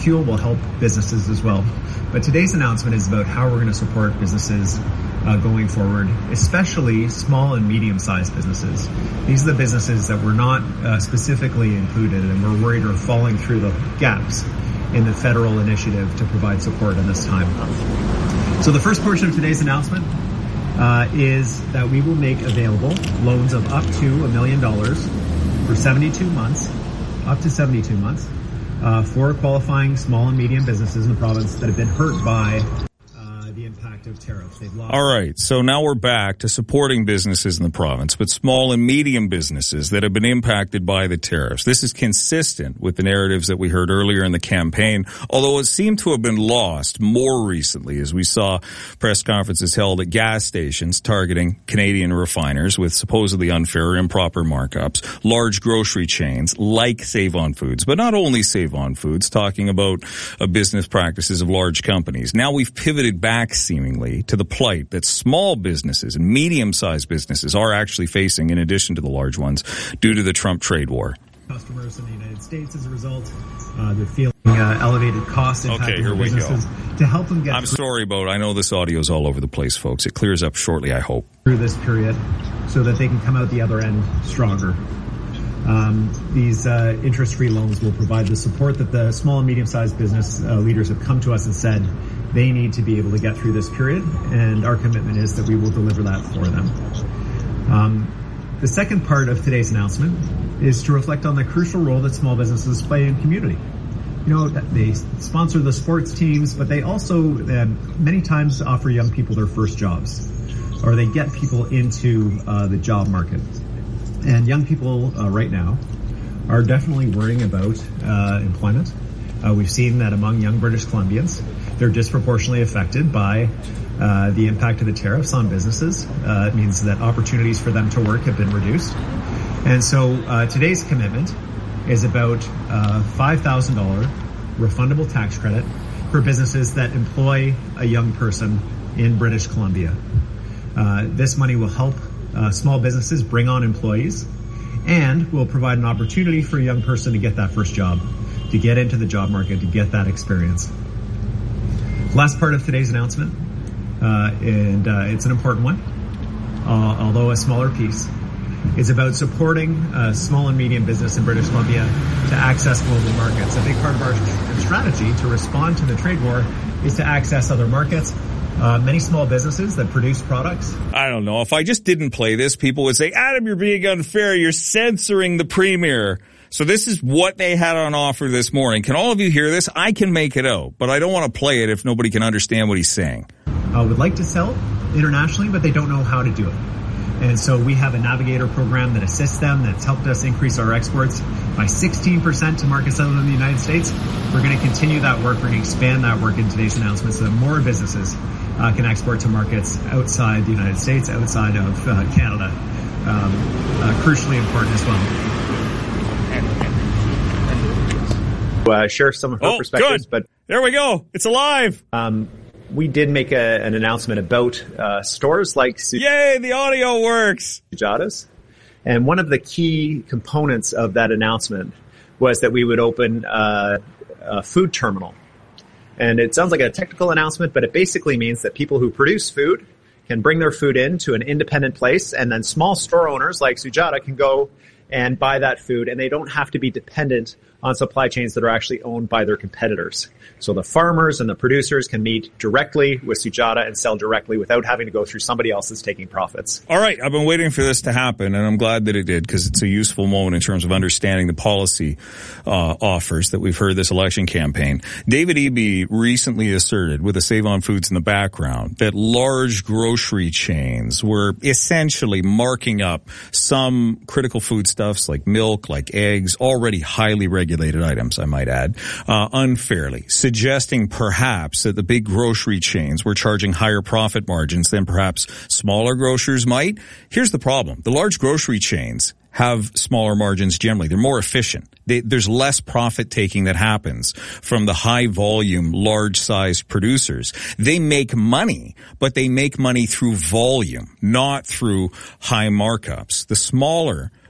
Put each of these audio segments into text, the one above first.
fuel will help businesses as well. But today's announcement is about how we're going to support businesses going forward, especially small and medium-sized businesses. These are the businesses that were not specifically included, and we're worried are falling through the gaps in the federal initiative to provide support in this time. So the first portion of today's announcement is that we will make available loans of up to $1 million for 72 months, up to 72 months, for qualifying small and medium businesses in the province that have been hurt by the impact of tariffs. They've lost. All right, so now we're back to supporting businesses in the province, but small and medium businesses that have been impacted by the tariffs. This is consistent with the narratives that we heard earlier in the campaign, although it seemed to have been lost more recently as we saw press conferences held at gas stations targeting Canadian refiners with supposedly unfair or improper markups, large grocery chains like Save-On-Foods, but not only Save-On-Foods, talking about business practices of large companies. Now we've pivoted back seemingly to the plight that small businesses and medium-sized businesses are actually facing in addition to the large ones due to the Trump trade war. Customers in the United States as a result, they're feeling elevated costs impacting their businesses. To help them get I know this audio is all over the place, folks. It clears up shortly, I hope. Through this period so that they can come out the other end stronger. These interest-free loans will provide the support that the small and medium-sized business leaders have come to us and said they need to be able to get through this period, and our commitment is that we will deliver that for them. The second part of today's announcement is to reflect on the crucial role that small businesses play in community. You know, they sponsor the sports teams, but they also many times offer young people their first jobs, or they get people into the job market. And young people right now are definitely worrying about employment. We've seen that among young British Columbians, they're disproportionately affected by the impact of the tariffs on businesses. It means that opportunities for them to work have been reduced. And so today's commitment is about $5,000 refundable tax credit for businesses that employ a young person in British Columbia. This money will help small businesses bring on employees and will provide an opportunity for a young person to get that first job, to get into the job market, to get that experience. Last part of today's announcement, and it's an important one, although a smaller piece, is about supporting small and medium business in British Columbia to access global markets. A big part of our strategy to respond to the trade war is to access other markets. Many small businesses that produce products. I don't know. If I just didn't play this, people would say, Adam, you're being unfair. You're censoring the premier. So this is what they had on offer this morning. Can all of you hear this? I can make it out, but I don't want to play it if nobody can understand what he's saying. Would like to sell internationally, but they don't know how to do it. And so we have a Navigator program that assists them, that's helped us increase our exports by 16% to markets other than the United States. We're going to continue that work. We're going to expand that work in today's announcement so that more businesses can export to markets outside the United States, outside of Canada. Crucially important as well. Share some of her perspectives. Good. But there we go. It's alive. We did make an announcement about stores like Yay, the audio works. Sujatas. And one of the key components of that announcement was that we would open a food terminal. And it sounds like a technical announcement, but it basically means that people who produce food can bring their food in to an independent place, and then small store owners like Sujata can go and buy that food, and they don't have to be dependent on supply chains that are actually owned by their competitors. So the farmers and the producers can meet directly with Sujata and sell directly without having to go through somebody else that's taking profits. All right. I've been waiting for this to happen, and I'm glad that it did because it's a useful moment in terms of understanding the policy offers that we've heard this election campaign. David Eby recently asserted, with a Save-On-Foods in the background, that large grocery chains were essentially marking up some critical foodstuffs like milk, like eggs, already highly regulated items, I might add, unfairly, suggesting perhaps that the big grocery chains were charging higher profit margins than perhaps smaller grocers might. Here's the problem. The large grocery chains have smaller margins generally. They're more efficient. There's less profit taking that happens from the high volume, large sized producers. They make money, but they make money through volume, not through high markups. The smaller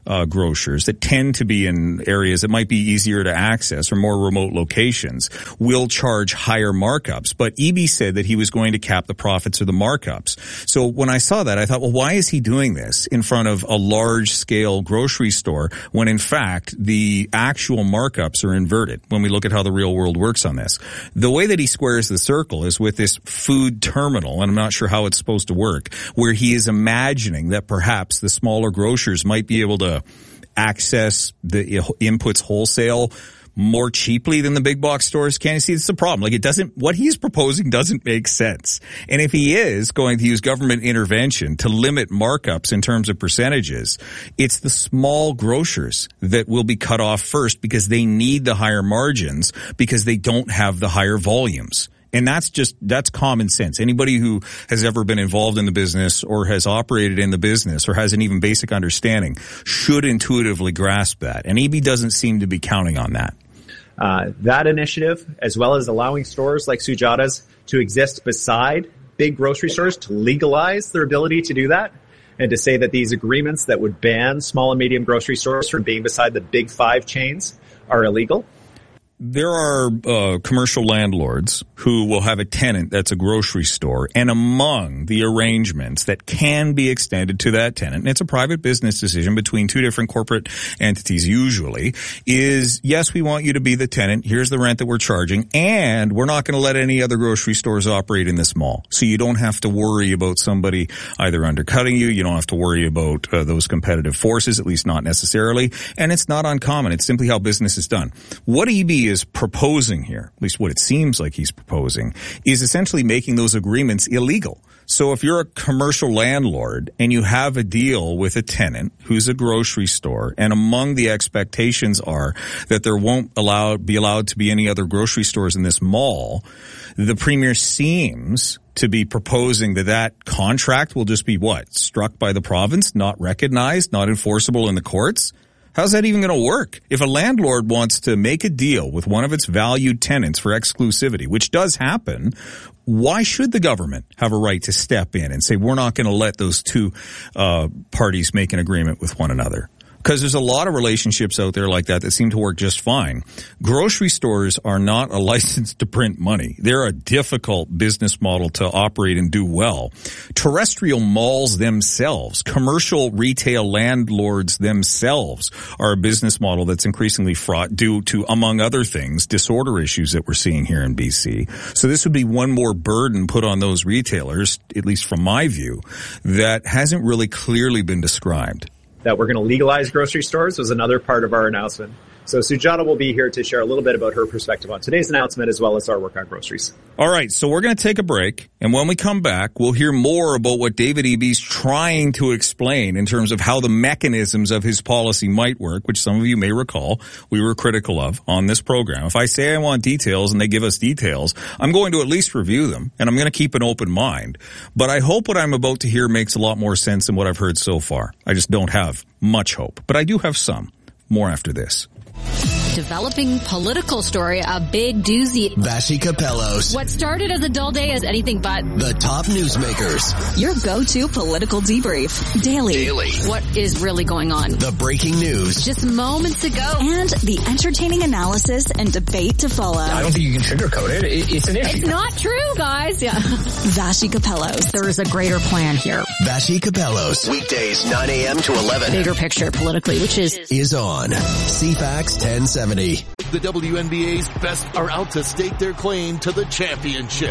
grocers that tend to be in areas that might be easier to access or more remote locations will charge higher markups. But Eby said that he was going to cap the profits or the markups. So when I saw that, I thought, well, why is he doing this in front of a large-scale grocery store when, in fact, the actual markups are inverted when we look at how the real world works on this? The way that he squares the circle is with this food terminal, and I'm not sure how it's supposed to work, where he is imagining that perhaps the smaller grocers might be able to access the inputs wholesale more cheaply than the big box stores can. You see, it's the problem. Like, what he's proposing doesn't make sense. And if he is going to use government intervention to limit markups in terms of percentages, it's the small grocers that will be cut off first because they need the higher margins because they don't have the higher volumes. And that's common sense. Anybody who has ever been involved in the business or has operated in the business or has an even basic understanding should intuitively grasp that. And Eby doesn't seem to be counting on that. That initiative, as well as allowing stores like Sujata's to exist beside big grocery stores, to legalize their ability to do that, and to say that these agreements that would ban small and medium grocery stores from being beside the big five chains are illegal. There are commercial landlords who will have a tenant that's a grocery store, and among the arrangements that can be extended to that tenant, and it's a private business decision between two different corporate entities usually, is, yes, we want you to be the tenant, here's the rent that we're charging, and we're not going to let any other grocery stores operate in this mall. So you don't have to worry about somebody either undercutting you, you don't have to worry about those competitive forces, at least not necessarily, and it's not uncommon. It's simply how business is done. What Eby is proposing here, at least what it seems like he's proposing, is essentially making those agreements illegal. So if you're a commercial landlord and you have a deal with a tenant who's a grocery store, and among the expectations are that there won't be allowed to be any other grocery stores in this mall, the premier seems to be proposing that contract will just be struck by the province, not recognized, not enforceable in the courts. How's that even going to work? If a landlord wants to make a deal with one of its valued tenants for exclusivity, which does happen, why should the government have a right to step in and say, we're not going to let those two parties make an agreement with one another? Because there's a lot of relationships out there like that seem to work just fine. Grocery stores are not a license to print money. They're a difficult business model to operate and do well. Terrestrial malls themselves, commercial retail landlords themselves are a business model that's increasingly fraught due to, among other things, disorder issues that we're seeing here in BC. So this would be one more burden put on those retailers, at least from my view, that hasn't really clearly been described. That we're going to legalize grocery stores was another part of our announcement. So Sujata will be here to share a little bit about her perspective on today's announcement as well as our work on groceries. All right, so we're going to take a break, and when we come back, we'll hear more about what David Eby's trying to explain in terms of how the mechanisms of his policy might work, which some of you may recall we were critical of on this program. If I say I want details and they give us details, I'm going to at least review them, and I'm going to keep an open mind. But I hope what I'm about to hear makes a lot more sense than what I've heard so far. I just don't have much hope, but I do have some. More after this. Developing political story, a big doozy. Vassy Capellos. What started as a dull day is anything but. The top newsmakers. Your go-to political debrief. Daily. What is really going on? The breaking news. Just moments ago. And the entertaining analysis and debate to follow. I don't think you can sugarcoat it. It's an issue. It's not true, guys. Yeah. Vassy Capellos. There is a greater plan here. Vassy Capellos. Weekdays 9 a.m. to 11. Bigger picture politically, which is on CFAX 1070. The WNBA's best are out to stake their claim to the championship.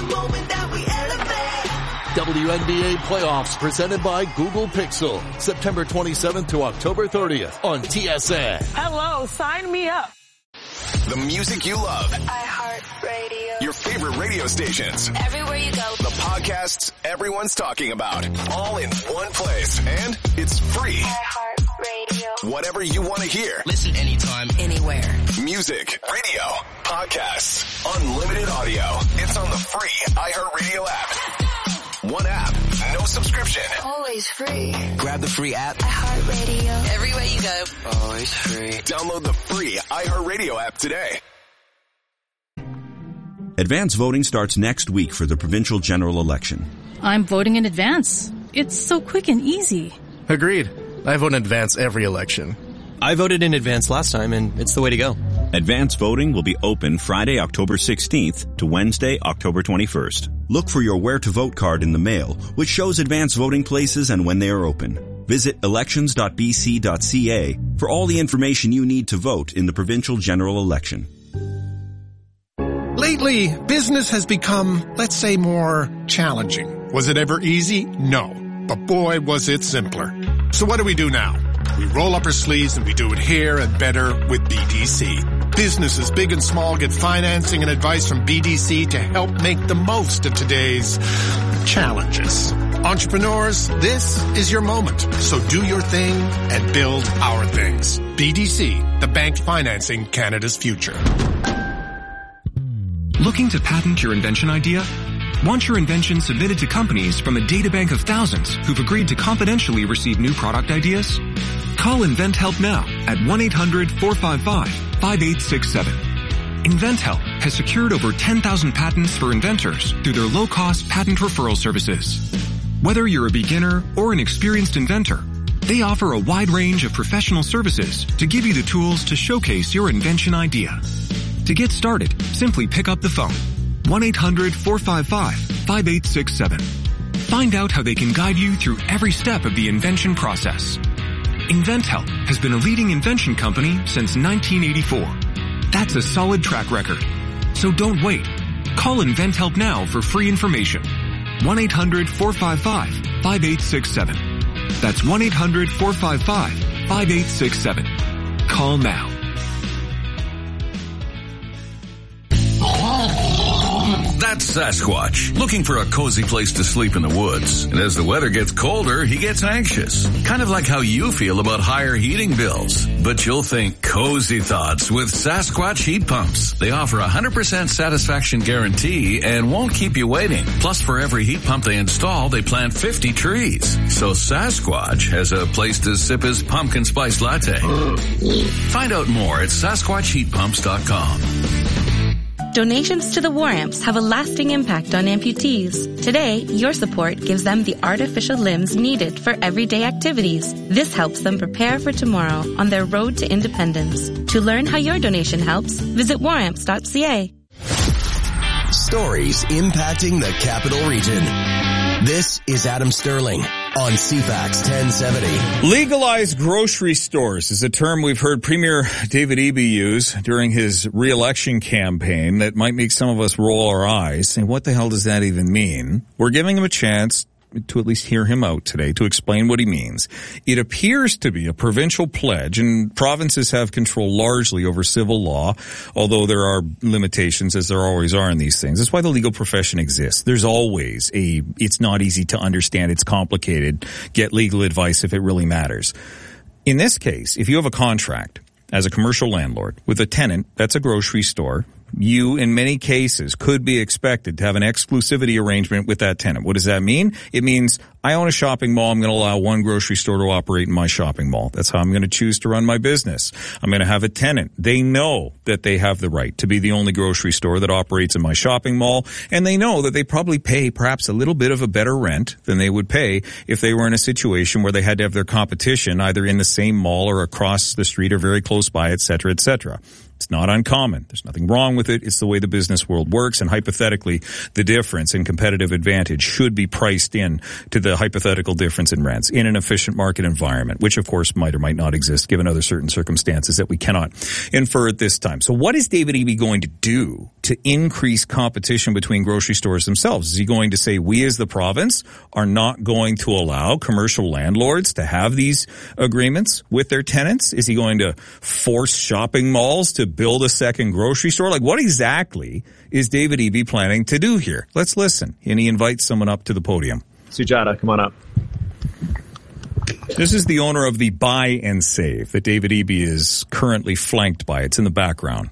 WNBA playoffs presented by Google Pixel. September 27th to October 30th on TSN. Hello, sign me up. The music you love. iHeartRadio. Your favorite radio stations. Everywhere you go. The podcasts everyone's talking about. All in one place. And it's free. iHeartRadio. Whatever you want to hear. Listen anytime, anywhere. Music, radio, podcasts, unlimited audio. It's on the free iHeartRadio app. One app, no subscription. Always free. Grab the free app. iHeartRadio. Everywhere you go. Always free. Download the free iHeartRadio app today. Advance voting starts next week for the provincial general election. I'm voting in advance. It's so quick and easy. Agreed. I vote in advance every election. I voted in advance last time, and it's the way to go. Advance voting will be open Friday, October 16th to Wednesday, October 21st. Look for your Where to Vote card in the mail, which shows advance voting places and when they are open. Visit elections.bc.ca for all the information you need to vote in the provincial general election. Lately, business has become, let's say, more challenging. Was it ever easy? No. But boy, was it simpler. So what do we do now? We roll up our sleeves and we do it here and better with BDC. Businesses big and small get financing and advice from BDC to help make the most of today's challenges. Entrepreneurs, this is your moment. So do your thing and build our things. BDC, the bank financing Canada's future. Looking to patent your invention idea? Want your invention submitted to companies from a databank of thousands who've agreed to confidentially receive new product ideas? Call InventHelp now at 1-800-455-5867. InventHelp has secured over 10,000 patents for inventors through their low-cost patent referral services. Whether you're a beginner or an experienced inventor, they offer a wide range of professional services to give you the tools to showcase your invention idea. To get started, simply pick up the phone. 1-800-455-5867. Find out how they can guide you through every step of the invention process. InventHelp has been a leading invention company since 1984. That's a solid track record. So don't wait. Call InventHelp now for free information. 1-800-455-5867. That's 1-800-455-5867. Call now. That's Sasquatch, looking for a cozy place to sleep in the woods. And as the weather gets colder, he gets anxious. Kind of like how you feel about higher heating bills. But you'll think cozy thoughts with Sasquatch heat pumps. They offer 100% satisfaction guarantee and won't keep you waiting. Plus, for every heat pump they install, they plant 50 trees. So Sasquatch has a place to sip his pumpkin spice latte. Find out more at SasquatchHeatPumps.com. Donations to the War Amps have a lasting impact on amputees. Today, your support gives them the artificial limbs needed for everyday activities. This helps them prepare for tomorrow on their road to independence. To learn how your donation helps, visit waramps.ca. Stories impacting the Capital Region. This is Adam Sterling on CFAX 1070. Legalized grocery stores is a term we've heard Premier David Eby use during his re-election campaign that might make some of us roll our eyes. And what the hell does that even mean? We're giving him a chance to at least hear him out today to explain what he means. It appears to be a provincial pledge, and provinces have control largely over civil law, although there are limitations, as there always are in these things. That's why the legal profession exists. There's always it's not easy to understand, it's complicated, get legal advice if it really matters. In this case, if you have a contract as a commercial landlord with a tenant that's a grocery store, you, in many cases, could be expected to have an exclusivity arrangement with that tenant. What does that mean? It means I own a shopping mall. I'm going to allow one grocery store to operate in my shopping mall. That's how I'm going to choose to run my business. I'm going to have a tenant. They know that they have the right to be the only grocery store that operates in my shopping mall, and they know that they probably pay perhaps a little bit of a better rent than they would pay if they were in a situation where they had to have their competition either in the same mall or across the street or very close by, et cetera, et cetera. It's not uncommon. There's nothing wrong with it. It's the way the business world works, and hypothetically, the difference in competitive advantage should be priced in to the hypothetical difference in rents in an efficient market environment, which of course might or might not exist given other certain circumstances that we cannot infer at this time. So what is David Eby going to do to increase competition between grocery stores themselves? Is he going to say we as the province are not going to allow commercial landlords to have these agreements with their tenants? Is he going to force shopping malls to build a second grocery store? Like, what exactly is David Eby planning to do here? Let's listen. And he invites someone up to the podium. Sujata, come on up. This is the owner of the Buy and Save that David Eby is currently flanked by. It's in the background.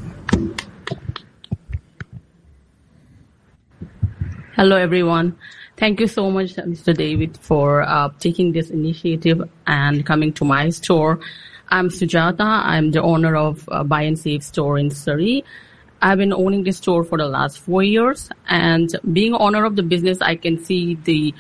Hello, everyone. Thank you so much, Mr. David, for taking this initiative and coming to my store. I'm Sujata. I'm the owner of Buy and Save store in Surrey. I've been owning this store for the last 4 years, and being owner of the business, I can see the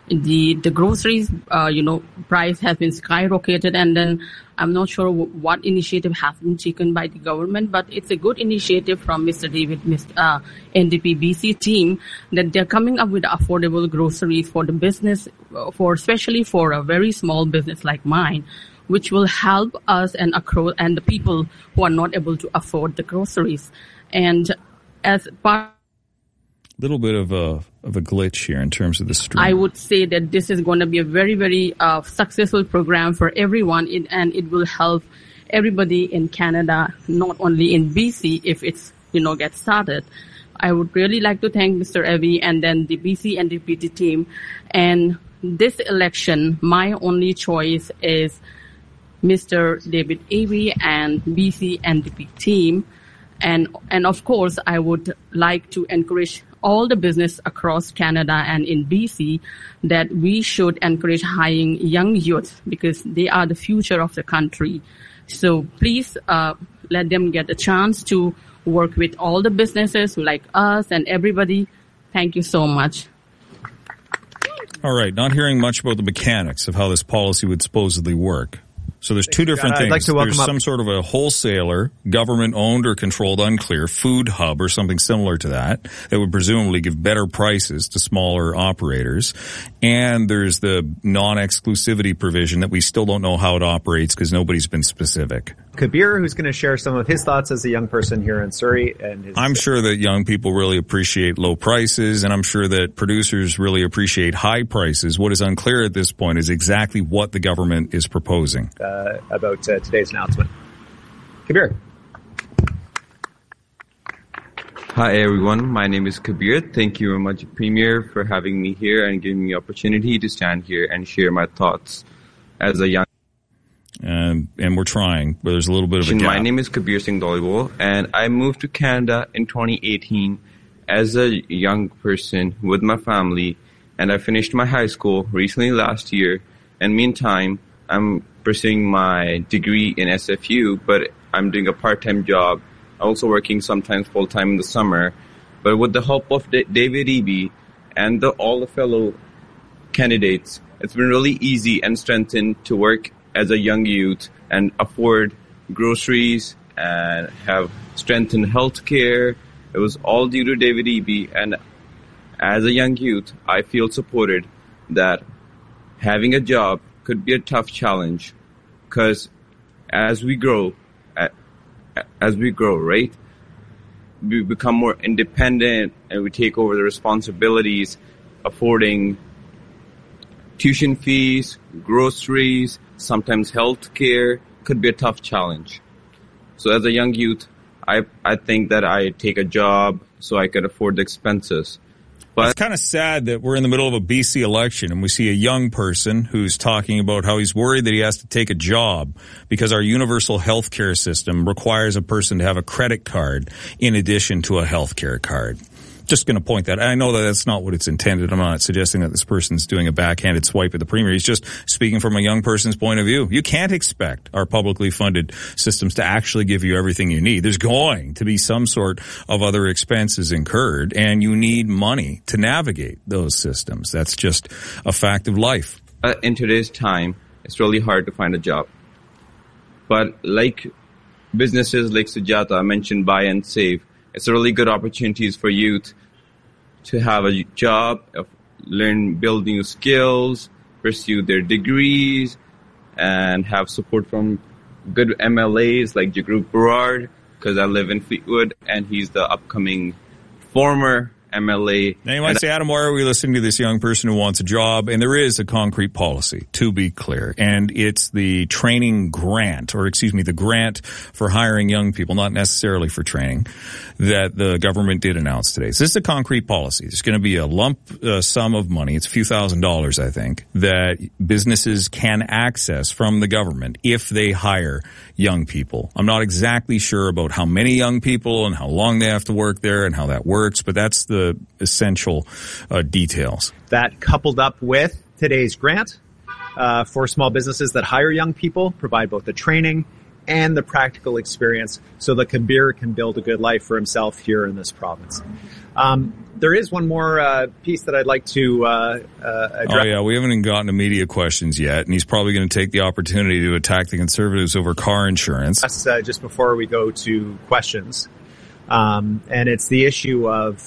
the groceries, price has been skyrocketed, and then I'm not sure what initiative has been taken by the government, but it's a good initiative from Mr. David, NDP BC team, that they're coming up with affordable groceries for the business, especially for a very small business like mine, which will help us and the people who are not able to afford the groceries. And as part little bit of a glitch here in terms of the stream. I would say that this is going to be a very, very successful program for everyone, and it will help everybody in Canada, not only in BC, if it's, gets started. I would really like to thank Mr. Evie and then the BC NDP team. And this election, my only choice is Mr. David Evie and BC NDP team. And of course, I would like to encourage all the business across Canada and in BC that we should encourage hiring young youth because they are the future of the country. So please let them get a chance to work with all the businesses like us and everybody. Thank you so much. All right. Not hearing much about the mechanics of how this policy would supposedly work. So there's two different things. I'd like to welcome there's some sort of a wholesaler, government-owned or controlled, unclear, food hub or something similar to that would presumably give better prices to smaller operators. And there's the non-exclusivity provision that we still don't know how it operates because nobody's been specific. Kabir, who's going to share some of his thoughts as a young person here in Surrey. I'm sure that young people really appreciate low prices, and I'm sure that producers really appreciate high prices. What is unclear at this point is exactly what the government is proposing. About today's announcement. Kabir. Hi everyone, my name is Kabir. Thank you very much, Premier, for having me here and giving me the opportunity to stand here and share my thoughts as a young. And we're trying, but there's a little bit of a gap. My name is Kabir Singh Dhaliwal, and I moved to Canada in 2018 as a young person with my family, and I finished my high school recently last year. And meantime, I'm pursuing my degree in SFU, but I'm doing a part-time job, also working sometimes full-time in the summer. But with the help of David Eby and all the fellow candidates, it's been really easy and strengthened to work as a young youth and afford groceries and have strengthened healthcare. It was all due to David Eby, and as a young youth, I feel supported that having a job could be a tough challenge, because as we grow, right, we become more independent and we take over the responsibilities, affording tuition fees, groceries, sometimes health care could be a tough challenge. So as a young youth, I think that I take a job so I could afford the expenses. But it's kind of sad that we're in the middle of a BC election and we see a young person who's talking about how he's worried that he has to take a job because our universal health care system requires a person to have a credit card in addition to a health care card. Just going to point that. I know that that's not what it's intended. I'm not suggesting that this person's doing a backhanded swipe at the Premier. He's just speaking from a young person's point of view. You can't expect our publicly funded systems to actually give you everything you need. There's going to be some sort of other expenses incurred, and you need money to navigate those systems. That's just a fact of life. In today's time, it's really hard to find a job. But like businesses like Sujata mentioned, Buy and Save, it's a really good opportunities for youth to have a job, build new skills, pursue their degrees, and have support from good MLAs like Jagrup Berard, because I live in Fleetwood, and he's the upcoming former MLA. Now you might say, Adam, why are we listening to this young person who wants a job? And there is a concrete policy, to be clear. And it's the training grant, the grant for hiring young people, not necessarily for training, that the government did announce today. So this is a concrete policy. There's going to be a lump sum of money, it's a few $1,000s, I think, that businesses can access from the government if they hire young people. I'm not exactly sure about how many young people and how long they have to work there and how that works, but that's the essential details. That coupled up with today's grant for small businesses that hire young people, provide both the training and the practical experience so that Kabir can build a good life for himself here in this province. There is one more piece that I'd like to address. Oh, yeah, we haven't even gotten to media questions yet, and he's probably going to take the opportunity to attack the Conservatives over car insurance. Just before we go to questions, and it's the issue of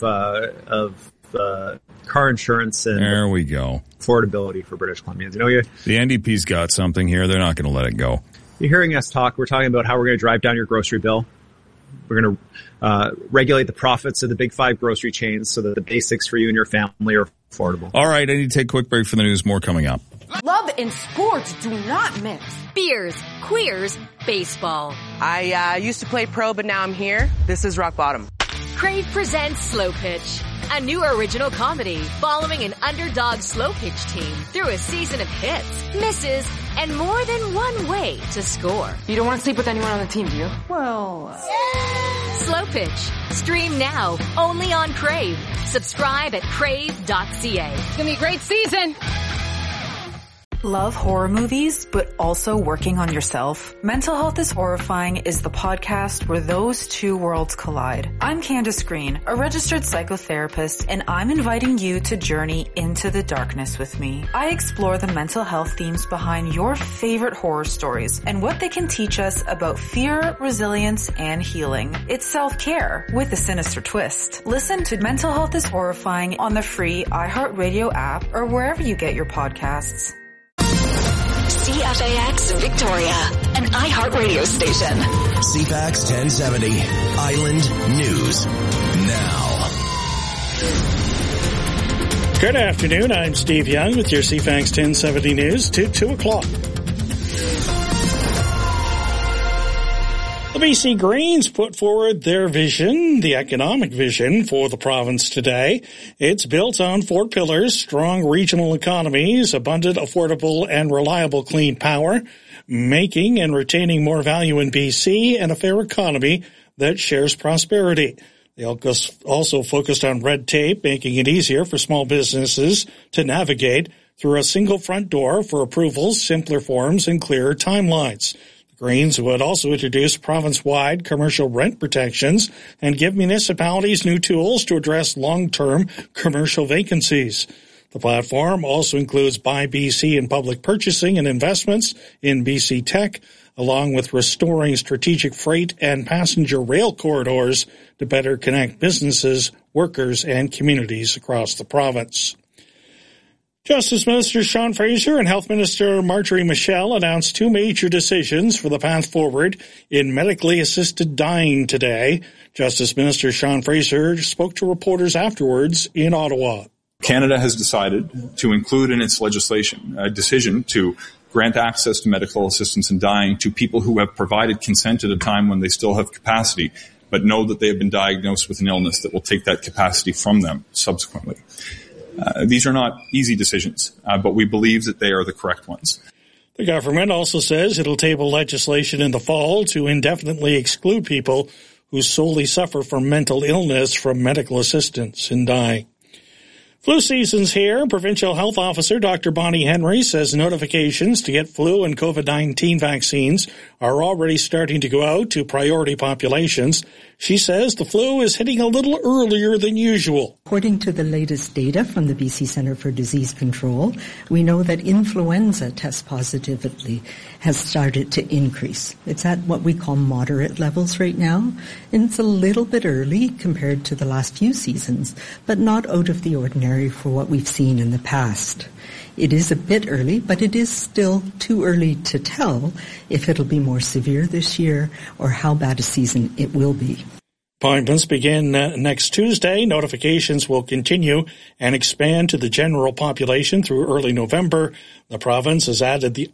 car insurance and there we go. Affordability for British Columbians. The NDP's got something here. They're not going to let it go. You're hearing us talk. We're talking about how we're going to drive down your grocery bill. We're going to regulate the profits of the big 5 grocery chains so that the basics for you and your family are affordable. All right, I need to take a quick break for the news. More coming up. Love and sports do not mix. Beers, queers, baseball. I used to play pro, but now I'm here. This is rock bottom. Crave presents Slow Pitch, a new original comedy following an underdog slow pitch team through a season of hits, misses, and more than one way to score. You don't want to sleep with anyone on the team, do you? Well... Slow Pitch. Stream now, only on Crave. Subscribe at crave.ca. It's gonna be a great season! Love horror movies, but also working on yourself? Mental Health is Horrifying is the podcast where those two worlds collide. I'm Candace Green, a registered psychotherapist, and I'm inviting you to journey into the darkness with me. I explore the mental health themes behind your favorite horror stories and what they can teach us about fear, resilience, and healing. It's self-care with a sinister twist. Listen to Mental Health is Horrifying on the free iHeartRadio app or wherever you get your podcasts. CFAX Victoria, an iHeartRadio station. CFAX 1070, Island News Now. Good afternoon, I'm Steve Young with your CFAX 1070 News to 2 o'clock. The BC Greens put forward their vision, the economic vision for the province today. It's built on 4 pillars: strong regional economies, abundant, affordable, and reliable clean power, making and retaining more value in BC, and a fair economy that shares prosperity. They also focused on red tape, making it easier for small businesses to navigate through a single front door for approvals, simpler forms, and clearer timelines. Greens would also introduce province-wide commercial rent protections and give municipalities new tools to address long-term commercial vacancies. The platform also includes Buy BC in public purchasing and investments in BC tech, along with restoring strategic freight and passenger rail corridors to better connect businesses, workers, and communities across the province. Justice Minister Sean Fraser and Health Minister Marjorie Michel announced 2 major decisions for the path forward in medically assisted dying today. Justice Minister Sean Fraser spoke to reporters afterwards in Ottawa. Canada has decided to include in its legislation a decision to grant access to medical assistance in dying to people who have provided consent at a time when they still have capacity, but know that they have been diagnosed with an illness that will take that capacity from them subsequently. These are not easy decisions, but we believe that they are the correct ones. The government also says it'll table legislation in the fall to indefinitely exclude people who solely suffer from mental illness from medical assistance in dying. Flu season's here. Provincial Health Officer Dr. Bonnie Henry says notifications to get flu and COVID-19 vaccines are already starting to go out to priority populations. She says the flu is hitting a little earlier than usual. According to the latest data from the BC Centre for Disease Control, we know that influenza test positivity has started to increase. It's at what we call moderate levels right now, and it's a little bit early compared to the last few seasons, but not out of the ordinary for what we've seen in the past. It is a bit early, but it is still too early to tell if it'll be more severe this year or how bad a season it will be. Appointments begin next Tuesday. Notifications will continue and expand to the general population through early November. The province has added the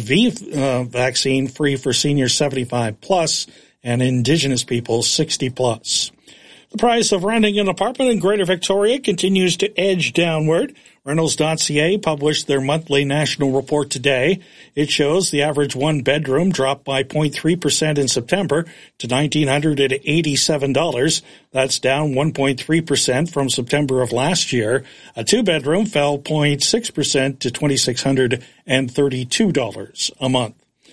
RSV vaccine free for seniors 75 plus and Indigenous people 60 plus. The price of renting an apartment in Greater Victoria continues to edge downward. Rentals.ca published their monthly national report today. It shows the average one-bedroom dropped by 0.3% in September to $1,987. That's down 1.3% from September of last year. A two-bedroom fell 0.6% to $2,632 a month.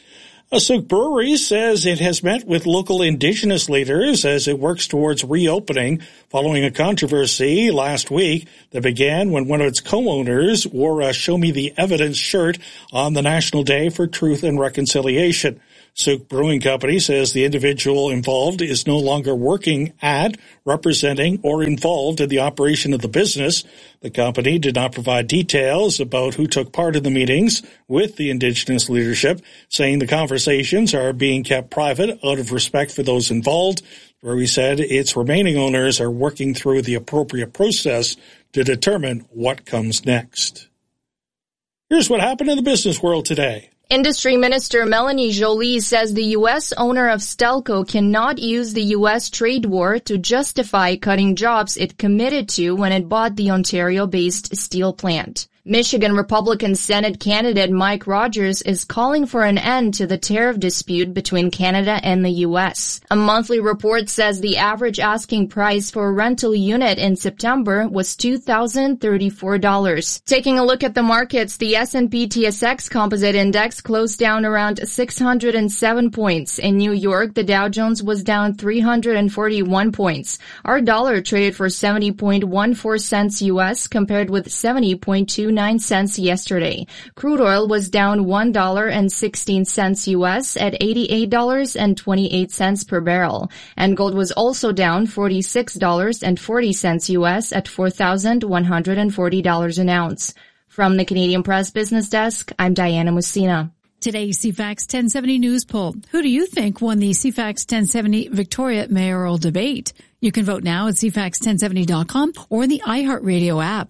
Souk Brewery says it has met with local Indigenous leaders as it works towards reopening following a controversy last week that began when one of its co-owners wore a Show Me the Evidence shirt on the National Day for Truth and Reconciliation. Souk Brewing Company says the individual involved is no longer working at, representing, or involved in the operation of the business. The company did not provide details about who took part in the meetings with the Indigenous leadership, saying the conversations are being kept private out of respect for those involved. Brewery said its remaining owners are working through the appropriate process to determine what comes next. Here's what happened in the business world today. Industry Minister Melanie Joly says the U.S. owner of Stelco cannot use the U.S. trade war to justify cutting jobs it committed to when it bought the Ontario-based steel plant. Michigan Republican Senate candidate Mike Rogers is calling for an end to the tariff dispute between Canada and the U.S. A monthly report says the average asking price for a rental unit in September was $2,034. Taking a look at the markets, the S&P TSX Composite Index closed down around 607 points. In New York, the Dow Jones was down 341 points. Our dollar traded for 70.14 cents U.S. compared with 70.29 cents yesterday. Crude oil was down $1.16 U.S. at $88.28 per barrel. And gold was also down $46.40 U.S. at $4,140 an ounce. From the Canadian Press Business Desk, I'm Diana Messina. Today's CFAX 1070 News Poll. Who do you think won the CFAX 1070 Victoria mayoral debate? You can vote now at CFAX1070.com or in the iHeartRadio app.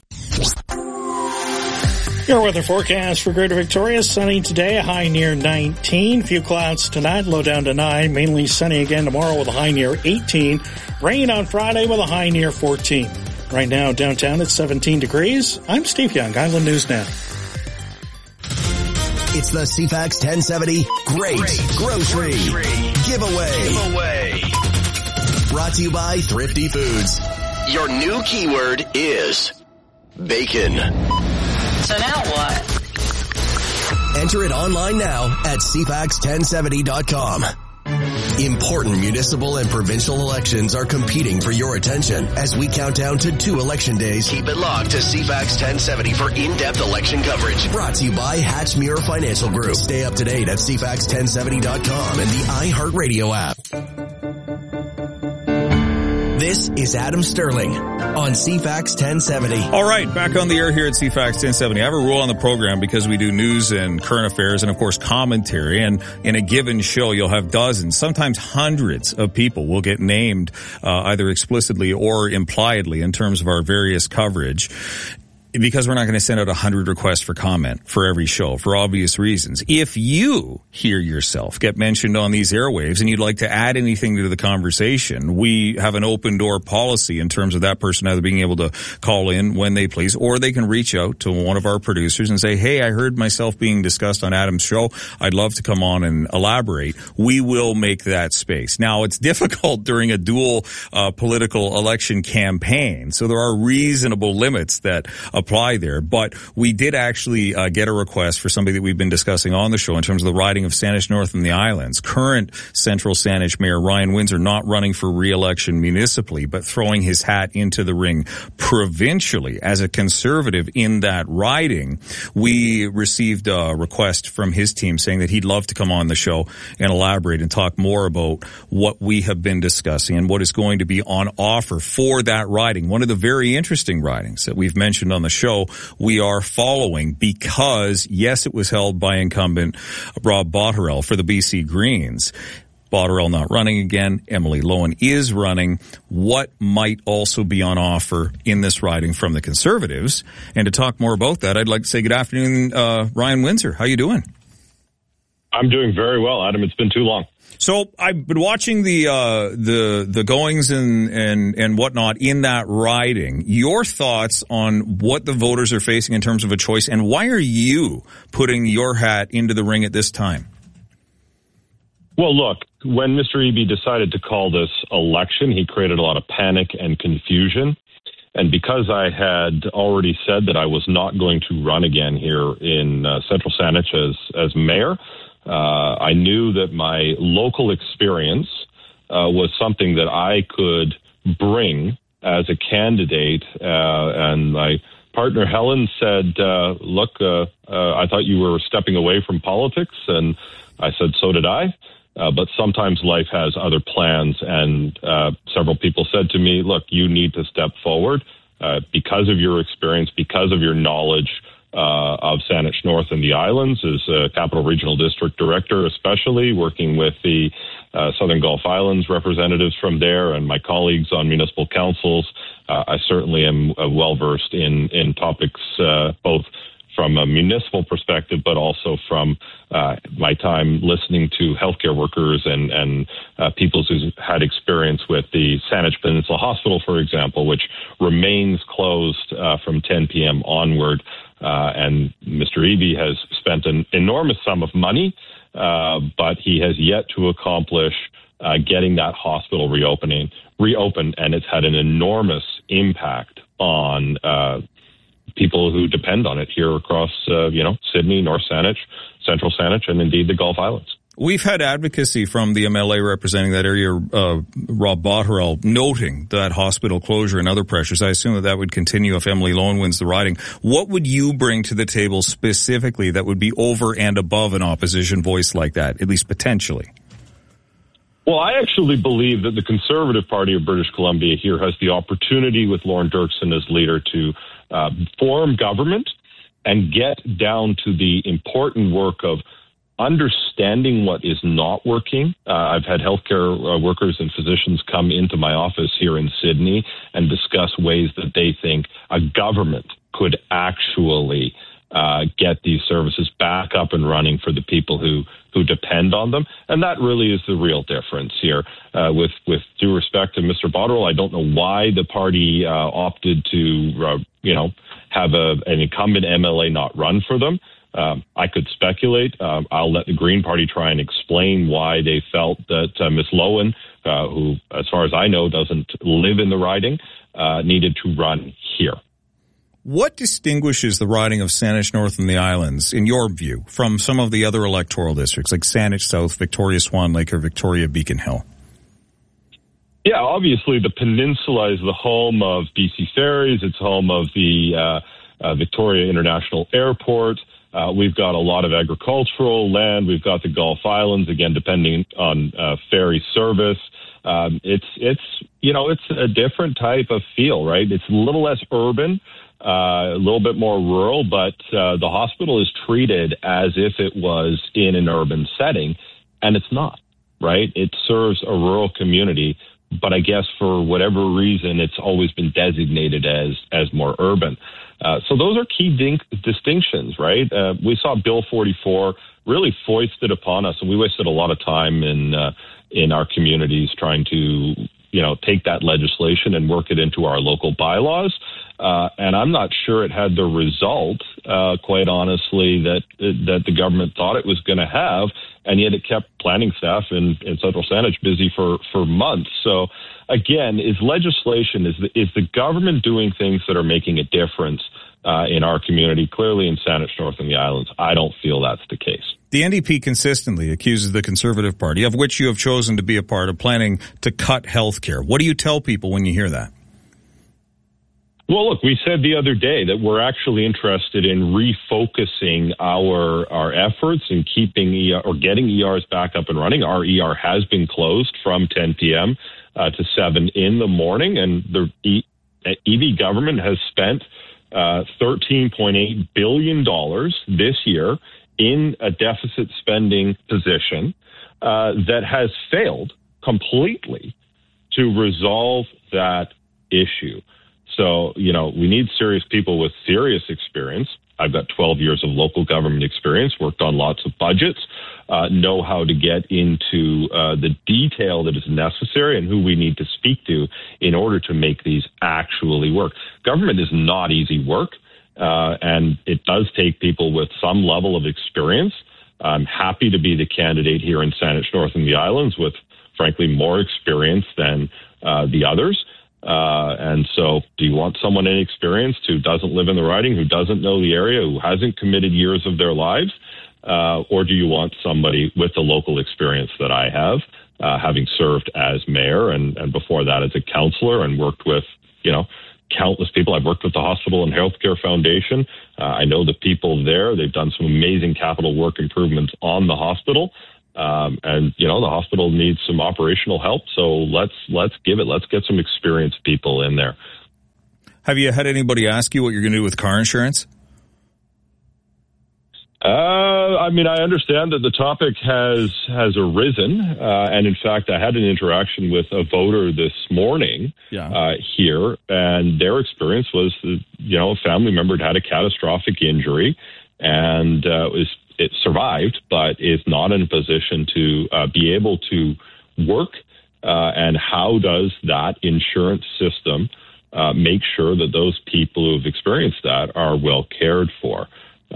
Your weather forecast for Greater Victoria. Sunny today, a high near 19. Few clouds tonight, low down to 9. Mainly sunny again tomorrow with a high near 18. Rain on Friday with a high near 14. Right now, downtown it's 17 degrees. I'm Steve Young, Island News Now. It's the CFAX 1070 Great Grocery Giveaway. Brought to you by Thrifty Foods. Your new keyword is bacon. So now what? Enter it online now at CFAX1070.com. Important municipal and provincial elections are competing for your attention as we count down to 2 election days. Keep it locked to CFAX 1070 for in-depth election coverage. Brought to you by Hatchmuir Financial Group. Stay up to date at CFAX1070.com and the iHeartRadio app. This is Adam Sterling on CFAX 1070. All right, back on the air here at CFAX 1070. I have a rule on the program because we do news and current affairs and, of course, commentary. And in a given show, you'll have dozens, sometimes hundreds of people will get named either explicitly or impliedly in terms of our various coverage. Because we're not going to send out 100 requests for comment for every show for obvious reasons. If you hear yourself get mentioned on these airwaves and you'd like to add anything to the conversation, we have an open door policy in terms of that person either being able to call in when they please, or they can reach out to one of our producers and say, hey, I heard myself being discussed on Adam's show. I'd love to come on and elaborate. We will make that space. Now, it's difficult during a dual political election campaign, so there are reasonable limits that apply there, but we did actually get a request for somebody that we've been discussing on the show in terms of the riding of Saanich North and the Islands. Current Central Saanich Mayor Ryan Windsor not running for re-election municipally, but throwing his hat into the ring provincially as a Conservative in that riding. We received a request from his team saying that he'd love to come on the show and elaborate and talk more about what we have been discussing and what is going to be on offer for that riding. One of the very interesting ridings that we've mentioned on the show we are following because, yes, it was held by incumbent Rob Botterill for the BC Greens. Botterill not running again. Emily Lohan is running. What might also be on offer in this riding from the Conservatives? And to talk more about that, I'd like to say good afternoon, Ryan Windsor. How you doing? I'm doing very well, Adam. It's been too long. So I've been watching the goings and whatnot in that riding. Your thoughts on what the voters are facing in terms of a choice, and why are you putting your hat into the ring at this time? Well, look, when Mr. Eby decided to call this election, he created a lot of panic and confusion. And because I had already said that I was not going to run again here in Central Saanich as mayor, I knew that my local experience was something that I could bring as a candidate, and my partner Helen said, look, I thought you were stepping away from politics, and I said, so did I. But sometimes life has other plans, and several people said to me, look, you need to step forward because of your experience, because of your knowledge of Saanich North and the islands as a Capital Regional District Director, especially working with the Southern Gulf Islands representatives from there and my colleagues on municipal councils. I certainly am well-versed in topics both from a municipal perspective, but also from my time listening to healthcare workers and people who had experience with the Saanich Peninsula Hospital, for example, which remains closed from 10 p.m. onward. And Mr. Eby has spent an enormous sum of money, but he has yet to accomplish getting that hospital reopened, and it's had an enormous impact on people who depend on it here across, Sydney, North Saanich, Central Saanich, and indeed the Gulf Islands. We've had advocacy from the MLA representing that area, Rob Botterill, noting that hospital closure and other pressures. I assume that would continue if Emily Loan wins the riding. What would you bring to the table specifically that would be over and above an opposition voice like that, at least potentially? Well, I actually believe that the Conservative Party of British Columbia here has the opportunity with Lauren Dirksen as leader to form government and get down to the important work of understanding what is not working. I've had healthcare workers and physicians come into my office here in Sydney and discuss ways that they think a government could actually get these services back up and running for the people who depend on them. And that really is the real difference here. With due respect to Mr. Botterill, I don't know why the party opted to, have an incumbent MLA not run for them. I could speculate. I'll let the Green Party try and explain why they felt that Ms. Lowen, who, as far as I know, doesn't live in the riding, needed to run here. What distinguishes the riding of Saanich North and the Islands, in your view, from some of the other electoral districts like Saanich South, Victoria Swan Lake, or Victoria Beacon Hill? Yeah, obviously the peninsula is the home of BC Ferries. It's home of the Victoria International Airport. We've got a lot of agricultural land. We've got the Gulf Islands, again, depending on ferry service. It's a different type of feel, right? It's a little less urban, a little bit more rural, but the hospital is treated as if it was in an urban setting, and it's not, right? It serves a rural community, but I guess for whatever reason, it's always been designated as more urban. So those are key distinctions, right? We saw Bill 44 really foisted upon us, and we wasted a lot of time in our communities trying to, take that legislation and work it into our local bylaws. And I'm not sure it had the result, quite honestly, that the government thought it was going to have, and yet it kept planning staff in Central Saanich busy for months. So, again, is legislation, is the government doing things that are making a difference in our community? Clearly in Saanich North and the Islands, I don't feel that's the case. The NDP consistently accuses the Conservative Party, of which you have chosen to be a part, of planning to cut health care. What do you tell people when you hear that? Well, look, we said the other day that we're actually interested in refocusing our efforts in keeping getting ERs back up and running. Our ER has been closed from 10 p.m. To 7 in the morning, and the Eby government has spent $13.8 billion this year in a deficit spending position that has failed completely to resolve that issue. So, we need serious people with serious experience. I've got 12 years of local government experience, worked on lots of budgets, know how to get into the detail that is necessary and who we need to speak to in order to make these actually work. Government is not easy work, and it does take people with some level of experience. I'm happy to be the candidate here in Saanich North and the Islands with, frankly, more experience than the others. And so do you want someone inexperienced who doesn't live in the riding, who doesn't know the area, who hasn't committed years of their lives? or do you want somebody with the local experience that I have, having served as mayor and before that as a councillor and worked with, countless people. I've worked with the Hospital and Healthcare Foundation. I know the people there. They've done some amazing capital work improvements on the hospital. And the hospital needs some operational help. So let's get some experienced people in there. Have you had anybody ask you what you're going to do with car insurance? I understand that the topic has arisen, and in fact, I had an interaction with a voter this morning here, and their experience was that, a family member had a catastrophic injury, and it survived, but is not in a position to be able to work. And how does that insurance system make sure that those people who have experienced that are well cared for?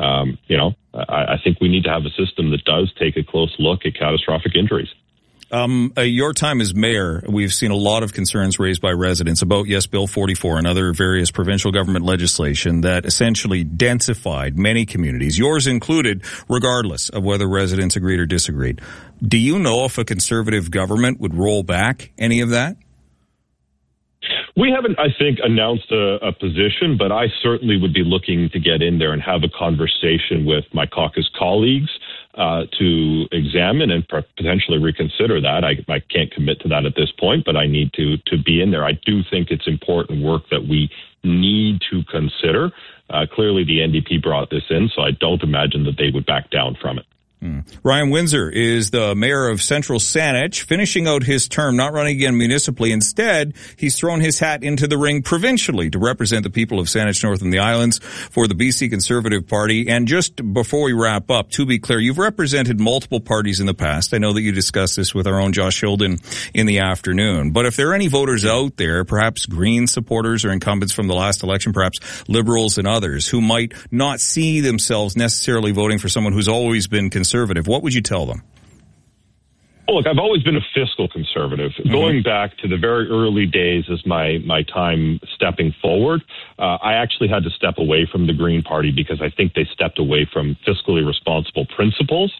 I think we need to have a system that does take a close look at catastrophic injuries. Your time as mayor, we've seen a lot of concerns raised by residents about, Bill 44 and other various provincial government legislation that essentially densified many communities, yours included, regardless of whether residents agreed or disagreed. Do you know if a Conservative government would roll back any of that? We haven't, I think, announced a position, but I certainly would be looking to get in there and have a conversation with my caucus colleagues to examine and potentially reconsider that. I can't commit to that at this point, but I need to be in there. I do think it's important work that we need to consider. Clearly, the NDP brought this in, so I don't imagine that they would back down from it. Ryan Windsor is the mayor of Central Saanich, finishing out his term, not running again municipally. Instead, he's thrown his hat into the ring provincially to represent the people of Saanich North and the Islands for the BC Conservative Party. And just before we wrap up, to be clear, you've represented multiple parties in the past. I know that you discussed this with our own Josh Hilden in the afternoon. But if there are any voters out there, perhaps Green supporters or incumbents from the last election, perhaps Liberals and others, who might not see themselves necessarily voting for someone who's always been conservative, what would you tell them? Well, look, I've always been a fiscal conservative. Mm-hmm. Going back to the very early days as my time stepping forward, I actually had to step away from the Green Party because I think they stepped away from fiscally responsible principles.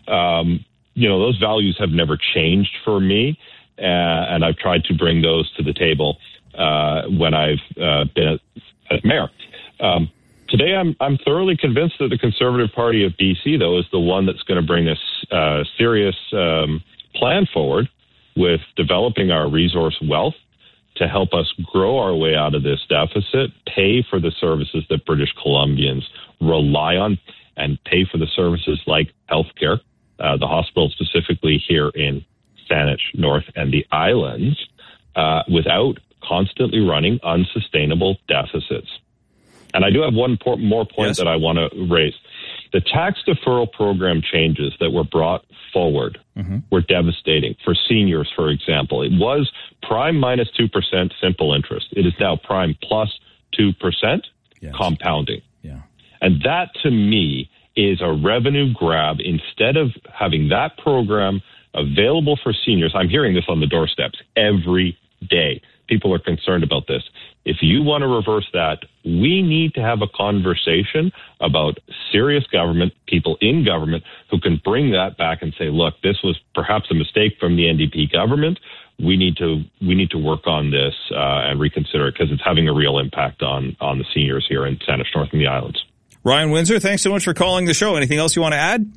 Those values have never changed for me, and I've tried to bring those to the table when I've been as mayor. Today, I'm thoroughly convinced that the Conservative Party of BC, though, is the one that's going to bring a serious plan forward with developing our resource wealth to help us grow our way out of this deficit, pay for the services that British Columbians rely on, and pay for the services like healthcare, the hospital specifically here in Saanich North and the Islands, without constantly running unsustainable deficits. And I do have one more point that I want to raise. The tax deferral program changes that were brought forward were devastating for seniors, for example. It was prime minus 2% simple interest. It is now prime plus 2% compounding. Yeah. And that, to me, is a revenue grab. Instead of having that program available for seniors, I'm hearing this on the doorsteps every day. People are concerned about this. If you want to reverse that, we need to have a conversation about serious government, people in government who can bring that back and say, look, this was perhaps a mistake from the NDP government. We need to work on this and reconsider it because it's having a real impact on the seniors here in Saanich North and the Islands. Ryan Windsor, thanks so much for calling the show. Anything else you want to add?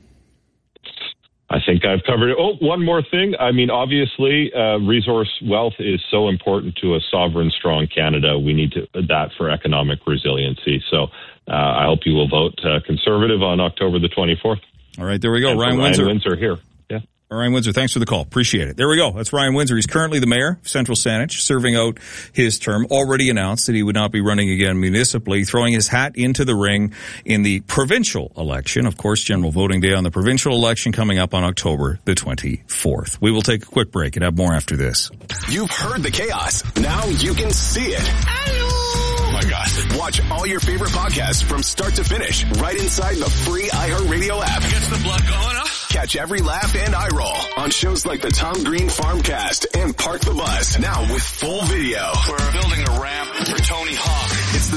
I think I've covered it. Oh, one more thing. I mean, obviously, resource wealth is so important to a sovereign, strong Canada. We need that for economic resiliency. So I hope you will vote Conservative on October the 24th. All right, there we go. Ryan Windsor here. Yeah. Ryan Windsor, thanks for the call. Appreciate it. There we go. That's Ryan Windsor. He's currently the mayor of Central Saanich, serving out his term. Already announced that he would not be running again municipally, throwing his hat into the ring in the provincial election. Of course, general voting day on the provincial election coming up on October the 24th. We will take a quick break and have more after this. You've heard the chaos. Now you can see it. Oh my God. Watch all your favorite podcasts from start to finish right inside the free iHeartRadio app. Gets the blood going up. Catch every laugh and eye roll on shows like the Tom Green Farmcast and Park the Bus. Now with full video. We're building a ramp for Tony Hawk. It's the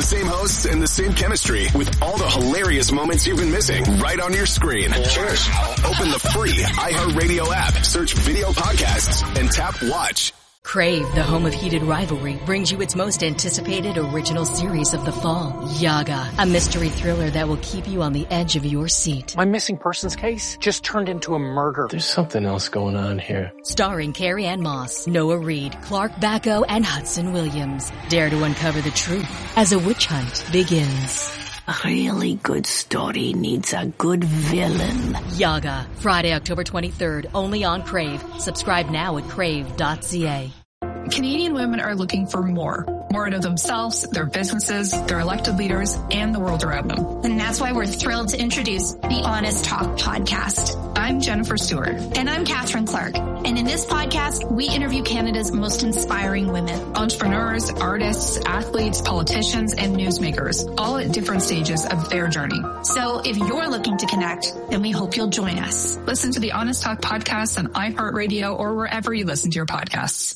the same hosts and the same chemistry with all the hilarious moments you've been missing right on your screen. Cheers. Open the free iHeartRadio app, search video podcasts, and tap watch. Crave, the home of heated rivalry, brings you its most anticipated original series of the fall, Yaga, a mystery thriller that will keep you on the edge of your seat. My missing persons case just turned into a murder. There's something else going on here. Starring Carrie Ann Moss, Noah Reid, Clark Bacco, and Hudson Williams. Dare to uncover the truth as a witch hunt begins. A really good story needs a good villain. Yaga, Friday, October 23rd, only on Crave. Subscribe now at crave.ca. Canadian women are looking for more out of themselves, their businesses, their elected leaders, and the world around them. And that's why we're thrilled to introduce the Honest Talk podcast. I'm Jennifer Stewart. And I'm Catherine Clark. And in this podcast, we interview Canada's most inspiring women. Entrepreneurs, artists, athletes, politicians, and newsmakers, all at different stages of their journey. So if you're looking to connect, then we hope you'll join us. Listen to the Honest Talk podcast on iHeartRadio or wherever you listen to your podcasts.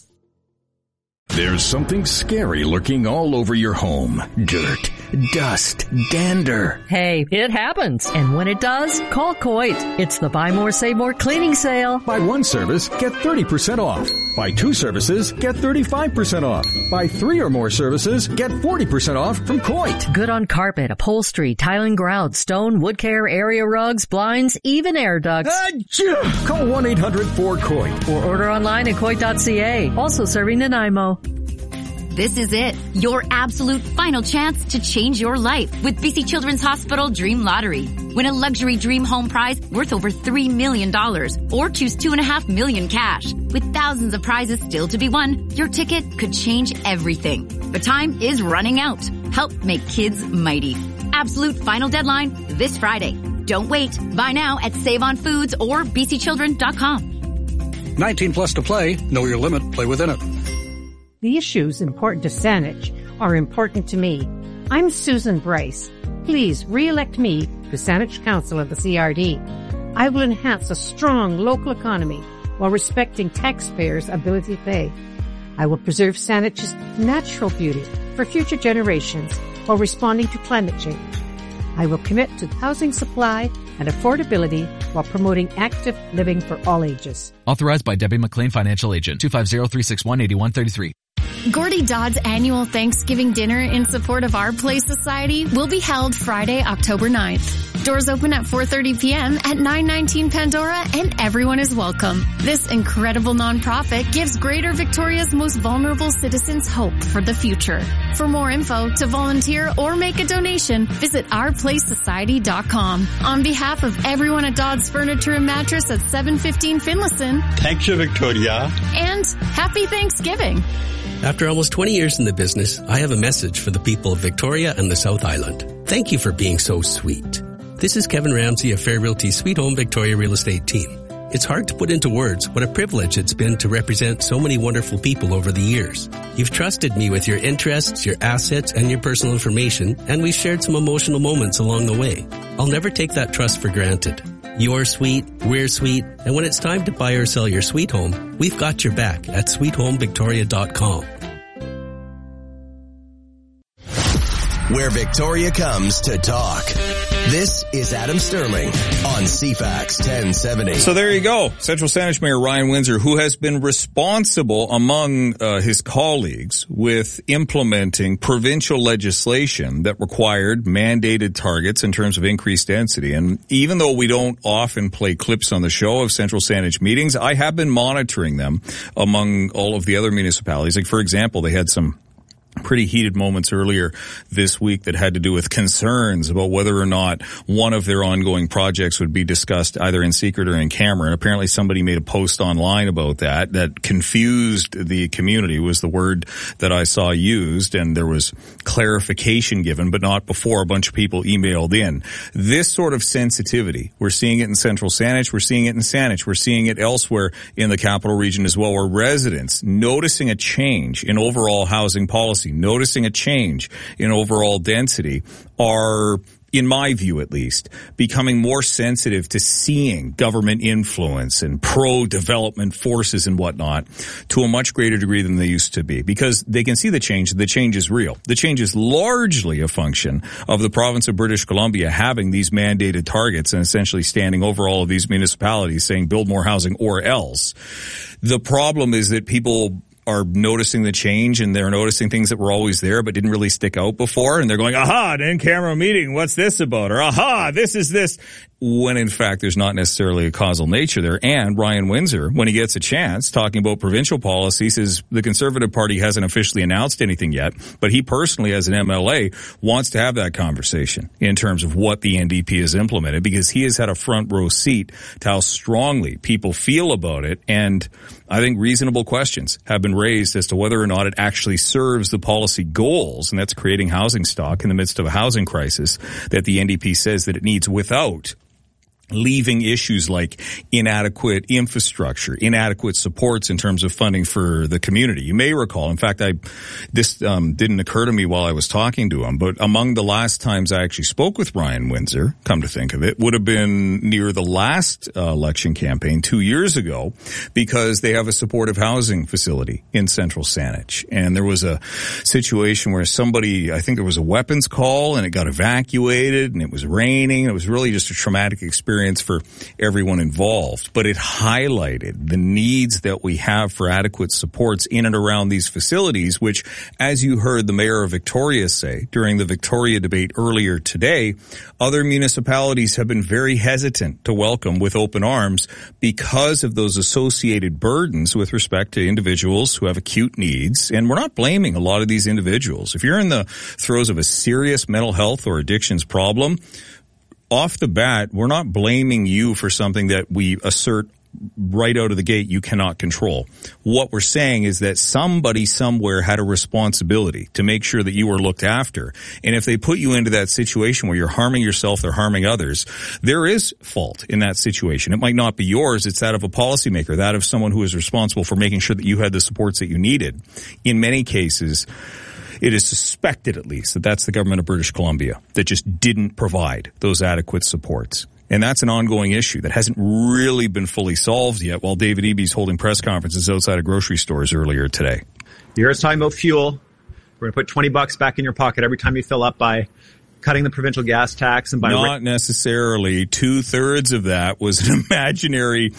There's something scary lurking all over your home. Dirt, dust, dander. Hey, it happens. And when it does, call Coit. It's the Buy More, Save More cleaning sale. Buy one service, get 30% off. Buy two services, get 35% off. Buy three or more services, get 40% off from Coit. Good on carpet, upholstery, tiling, grout, stone, wood care, area rugs, blinds, even air ducts. Call 1-800-4COIT. Or order online at Coit.ca. Also serving Nanaimo. This is it, your absolute final chance to change your life with BC Children's Hospital Dream Lottery. Win a luxury dream home prize worth over $3 million or choose $2.5 million cash. With thousands of prizes still to be won, your ticket could change everything. But time is running out. Help make kids mighty. Absolute final deadline this Friday. Don't wait. Buy now at Save on Foods or bcchildren.com. 19 plus to play. Know your limit. Play within it. The issues important to Saanich are important to me. I'm Susan Bryce. Please re-elect me to Saanich Council of the CRD. I will enhance a strong local economy while respecting taxpayers' ability to pay. I will preserve Saanich's natural beauty for future generations while responding to climate change. I will commit to housing supply and affordability while promoting active living for all ages. Authorized by Debbie McLean, Financial Agent, 250-361-8133. Gordy Dodd's annual Thanksgiving dinner in support of Our Place Society will be held Friday, October 9th. Doors open at 4:30 p.m. at 919 Pandora, and everyone is welcome. This incredible nonprofit gives Greater Victoria's most vulnerable citizens hope for the future. For more info, to volunteer or make a donation, visit ourplacesociety.com. On behalf of everyone at Dodd's Furniture and Mattress at 715 Finlayson. Thank you, Victoria. And happy Thanksgiving. After almost 20 years in the business, I have a message for the people of Victoria and the South Island. Thank you for being so sweet. This is Kevin Ramsey of Fair Realty Sweet Home Victoria Real Estate Team. It's hard to put into words what a privilege it's been to represent so many wonderful people over the years. You've trusted me with your interests, your assets, and your personal information, and we've shared some emotional moments along the way. I'll never take that trust for granted. You're sweet, we're sweet, and when it's time to buy or sell your sweet home, we've got your back at sweethomevictoria.com. Where Victoria comes to talk. This is Adam Sterling on CFAX 1070. So there you go. Central Saanich Mayor Ryan Windsor, who has been responsible among his colleagues with implementing provincial legislation that required mandated targets in terms of increased density. And even though we don't often play clips on the show of Central Saanich meetings, I have been monitoring them among all of the other municipalities. Like, for example, they had some pretty heated moments earlier this week that had to do with concerns about whether or not one of their ongoing projects would be discussed either in secret or in camera. And apparently somebody made a post online about that confused the community was the word that I saw used, and there was clarification given, but not before a bunch of people emailed in. This sort of sensitivity, we're seeing it in Central Saanich, we're seeing it in Saanich, we're seeing it elsewhere in the capital region as well, where residents noticing a change in overall housing policy, noticing a change in overall density, are in my view at least, becoming more sensitive to seeing government influence and pro-development forces and whatnot to a much greater degree than they used to be, because they can see the change. The change is real. The change is largely a function of the province of British Columbia having these mandated targets and essentially standing over all of these municipalities saying build more housing or else. The problem is that people are noticing the change, and they're noticing things that were always there but didn't really stick out before, and they're going, aha, an in-camera meeting, what's this about? Or, aha, this is this. When in fact there's not necessarily a causal nature there. And Brian Windsor, when he gets a chance, talking about provincial policy, says the Conservative Party hasn't officially announced anything yet, but he personally, as an MLA, wants to have that conversation in terms of what the NDP has implemented, because he has had a front row seat to how strongly people feel about it. And I think reasonable questions have been raised as to whether or not it actually serves the policy goals, and that's creating housing stock in the midst of a housing crisis that the NDP says that it needs, without leaving issues like inadequate infrastructure, inadequate supports in terms of funding for the community. You may recall, in fact, this didn't occur to me while I was talking to him, but among the last times I actually spoke with Brian Windsor, come to think of it, would have been near the last election campaign 2 years ago, because they have a supportive housing facility in central Saanich. And there was a situation where somebody, I think there was a weapons call, and it got evacuated, and it was raining. It was really just a traumatic experience for everyone involved, but it highlighted the needs that we have for adequate supports in and around these facilities, which, as you heard the mayor of Victoria say during the Victoria debate earlier today, other municipalities have been very hesitant to welcome with open arms because of those associated burdens with respect to individuals who have acute needs. And we're not blaming a lot of these individuals. If you're in the throes of a serious mental health or addictions problem, off the bat, we're not blaming you for something that we assert right out of the gate you cannot control. What we're saying is that somebody somewhere had a responsibility to make sure that you were looked after. And if they put you into that situation where you're harming yourself, they're harming others, there is fault in that situation. It might not be yours. It's that of a policymaker, that of someone who is responsible for making sure that you had the supports that you needed. In many cases, it is suspected, at least, that that's the government of British Columbia that just didn't provide those adequate supports. And that's an ongoing issue that hasn't really been fully solved yet, while David Eby's holding press conferences outside of grocery stores earlier today. You heard us talking about fuel. We're going to put $20 back in your pocket every time you fill up by cutting the provincial gas tax. And by not necessarily. 2/3 of that was an imaginary,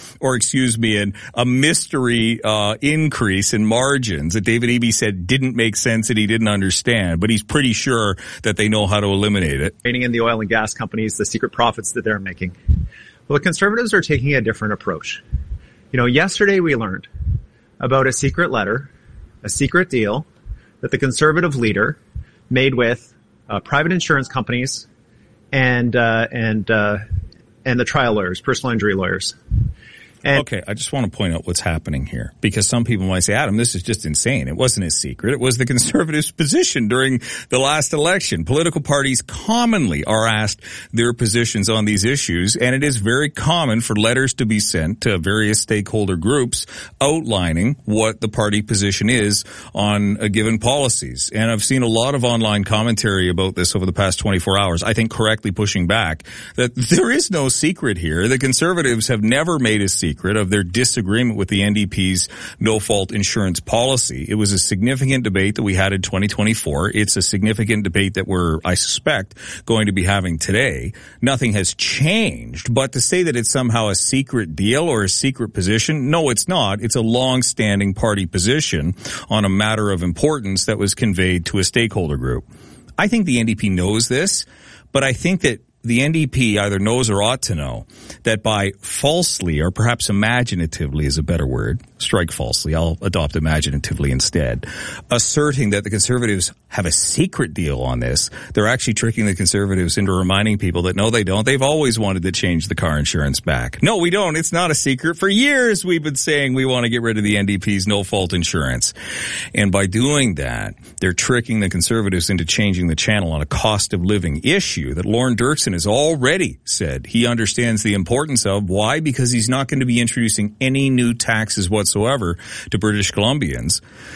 a mystery increase in margins that David Eby said didn't make sense, that he didn't understand, but he's pretty sure that they know how to eliminate it. Trading in the oil and gas companies, the secret profits that they're making. Well, the Conservatives are taking a different approach. You know, yesterday we learned about a secret letter, a secret deal that the Conservative leader made with private insurance companies and the trial lawyers, personal injury lawyers. And okay, I just want to point out what's happening here, because some people might say, Adam, this is just insane. It wasn't a secret. It was the Conservatives' position during the last election. Political parties commonly are asked their positions on these issues, and it is very common for letters to be sent to various stakeholder groups outlining what the party position is on a given policies. And I've seen a lot of online commentary about this over the past 24 hours, I think correctly pushing back that there is no secret here. The Conservatives have never made a secret of their disagreement with the NDP's no-fault insurance policy. It was a significant debate that we had in 2024. It's a significant debate that we're, I suspect, going to be having today. Nothing has changed, but to say that it's somehow a secret deal or a secret position, no, it's not. It's a long-standing party position on a matter of importance that was conveyed to a stakeholder group. I think the NDP knows this, but I think that the NDP either knows or ought to know that by falsely, or perhaps imaginatively is a better word, strike falsely, I'll adopt imaginatively instead, asserting that the Conservatives have a secret deal on this, they're actually tricking the Conservatives into reminding people that no, they don't. They've always wanted to change the car insurance back. No, we don't. It's not a secret. For years we've been saying we want to get rid of the NDP's no-fault insurance. And by doing that, they're tricking the Conservatives into changing the channel on a cost of living issue that Lorne Dirksen has already said he understands the importance of. Why? Because he's not going to be introducing any new taxes whatsoever to British Columbians.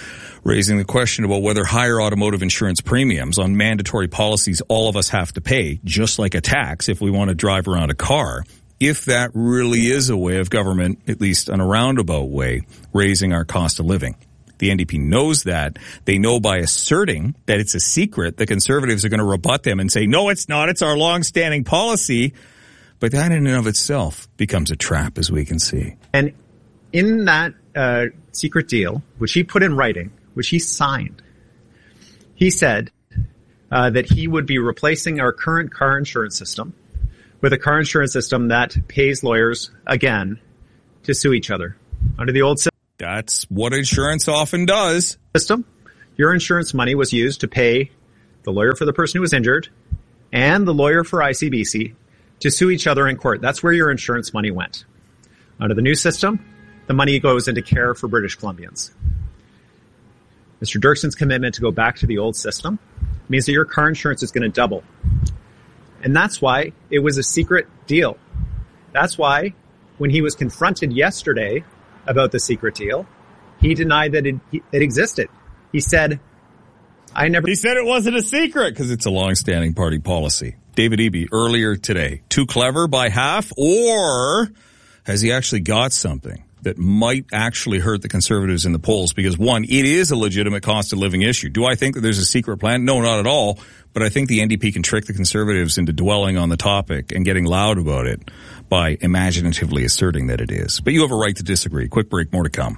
raising the question about whether higher automotive insurance premiums on mandatory policies all of us have to pay, just like a tax if we want to drive around a car, if that really is a way of government, at least in a roundabout way, raising our cost of living. The NDP knows that. They know by asserting that it's a secret, the Conservatives are going to rebut them and say, no, it's not. It's our long-standing policy. But that in and of itself becomes a trap, as we can see. And in that secret deal, which he put in writing, which he signed, he said that he would be replacing our current car insurance system with a car insurance system that pays lawyers, again, to sue each other. Under the old system, that's what insurance often does. Your insurance money was used to pay the lawyer for the person who was injured and the lawyer for ICBC to sue each other in court. That's where your insurance money went. Under the new system, the money goes into care for British Columbians. Mr. Dirksen's commitment to go back to the old system means that your car insurance is going to double. And that's why it was a secret deal. That's why when he was confronted yesterday about the secret deal, he denied that it existed. He said, He said it wasn't a secret because it's a long-standing party policy. David Eby earlier today, too clever by half, or has he actually got something that might actually hurt the Conservatives in the polls? Because one, it is a legitimate cost of living issue. Do I think that there's a secret plan? No, not at all. But I think the NDP can trick the Conservatives into dwelling on the topic and getting loud about it by imaginatively asserting that it is. But you have a right to disagree. Quick break, more to come.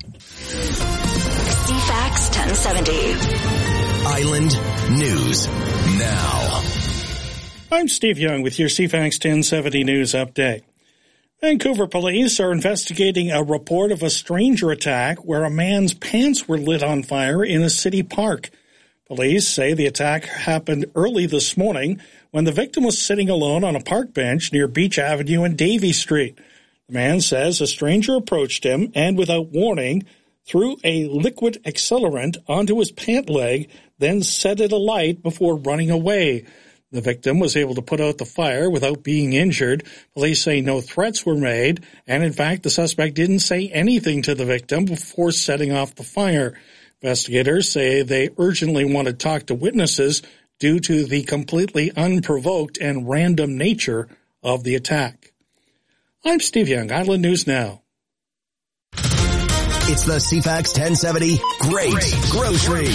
CFAX 1070. Island News Now. I'm Steve Young with your CFAX 1070 News Update. Vancouver police are investigating a report of a stranger attack where a man's pants were lit on fire in a city park. Police say the attack happened early this morning when the victim was sitting alone on a park bench near Beach Avenue and Davie Street. The man says a stranger approached him and, without warning, threw a liquid accelerant onto his pant leg, then set it alight before running away. The victim was able to put out the fire without being injured. Police say no threats were made, and in fact, the suspect didn't say anything to the victim before setting off the fire. Investigators say they urgently want to talk to witnesses due to the completely unprovoked and random nature of the attack. I'm Steve Young, Island News Now. It's the CFAX 1070 Great Grocery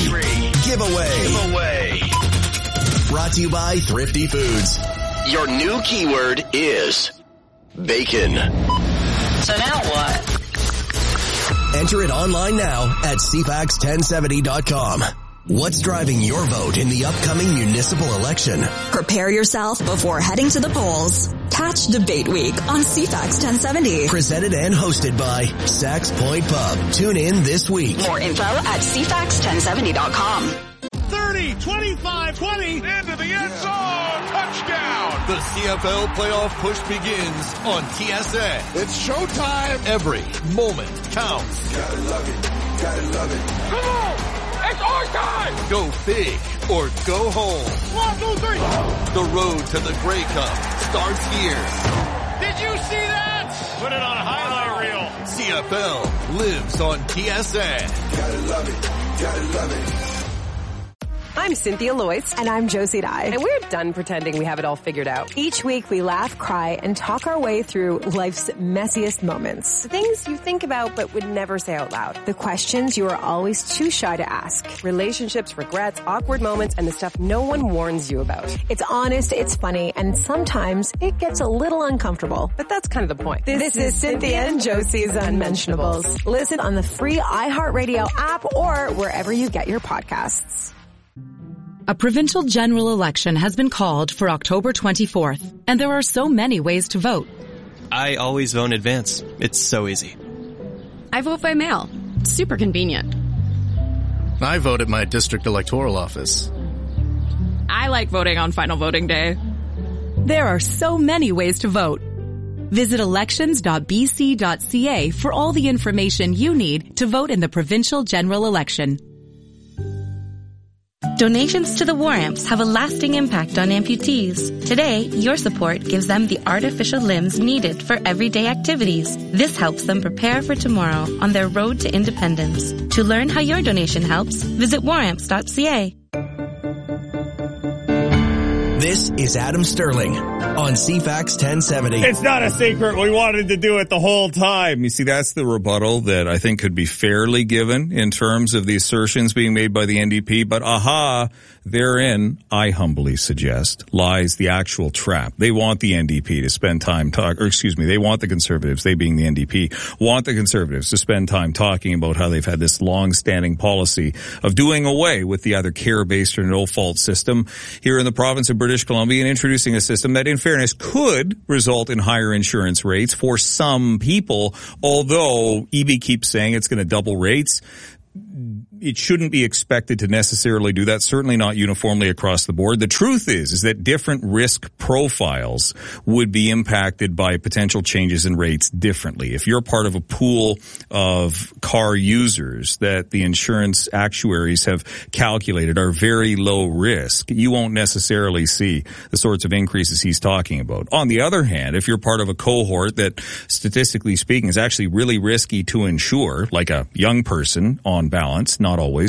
Giveaway. Brought to you by Thrifty Foods. Your new keyword is bacon. So now what? Enter it online now at CFAX1070.com. What's driving your vote in the upcoming municipal election? Prepare yourself before heading to the polls. Catch Debate Week on CFAX 1070. Presented and hosted by Sax Point Pub. Tune in this week. More info at CFAX1070.com. 30, 25, 20, into the end zone, touchdown! The CFL playoff push begins on TSN. It's showtime! Every moment counts. Gotta love it, gotta love it. Come on! It's our time! Go big or go home. 1, 2, 3! The road to the Grey Cup starts here. Did you see that? Put it on a highlight reel. CFL lives on TSN. Gotta love it, gotta love it. I'm Cynthia Loyce. And I'm Josie Dye. And we're done pretending we have it all figured out. Each week we laugh, cry, and talk our way through life's messiest moments. The things you think about but would never say out loud. The questions you are always too shy to ask. Relationships, regrets, awkward moments, and the stuff no one warns you about. It's honest, it's funny, and sometimes it gets a little uncomfortable. But that's kind of the point. This is Cynthia and Josie's Unmentionables. Listen on the free iHeartRadio app or wherever you get your podcasts. A provincial general election has been called for October 24th, and there are so many ways to vote. I always vote in advance. It's so easy. I vote by mail. Super convenient. I vote at my district electoral office. I like voting on final voting day. There are so many ways to vote. Visit elections.bc.ca for all the information you need to vote in the provincial general election. Donations to the War Amps have a lasting impact on amputees. Today, your support gives them the artificial limbs needed for everyday activities. This helps them prepare for tomorrow on their road to independence. To learn how your donation helps, visit waramps.ca. This is Adam Sterling on CFAX 1070. It's not a secret. We wanted to do it the whole time. You see, that's the rebuttal that I think could be fairly given in terms of the assertions being made by the NDP. But therein, I humbly suggest, lies the actual trap. They want the NDP to spend time they want the Conservatives, they being the NDP, want the Conservatives to spend time talking about how they've had this long-standing policy of doing away with the either care-based or no-fault system here in the province of British Columbia and introducing a system that, in fairness, could result in higher insurance rates for some people, although EB keeps saying it's going to double rates. It shouldn't be expected to necessarily do that, certainly not uniformly across the board. The truth is that different risk profiles would be impacted by potential changes in rates differently. If you're part of a pool of car users that the insurance actuaries have calculated are very low risk, you won't necessarily see the sorts of increases he's talking about. On the other hand, if you're part of a cohort that, statistically speaking, is actually really risky to insure, like a young person on balance, not always,